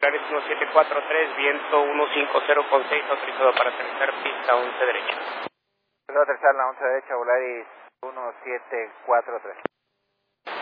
Volaris 1743, viento 150,6, autorizado para aterrizar pista 11 derecha. Puedo aterrizar la 11 derecha, Volaris 1743.